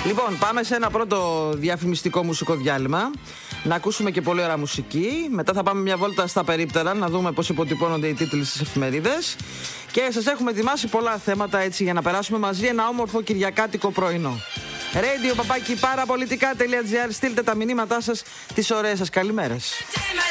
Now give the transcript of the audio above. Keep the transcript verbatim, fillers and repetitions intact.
Λοιπόν, πάμε σε ένα πρώτο διαφημιστικό μουσικό διάλειμμα. Να ακούσουμε και πολύ ωραία μουσική. Μετά θα πάμε μια βόλτα στα περίπτερα να δούμε πώς υποτυπώνονται οι τίτλοι στις εφημερίδες. Και σας έχουμε ετοιμάσει πολλά θέματα έτσι για να περάσουμε μαζί ένα όμορφο κυριακάτικο πρωινό. radio παπάκι παραπολιτικά τελεία τζι άρ. Στείλτε τα μηνύματά σας, τις ωραίες σας καλημέρες.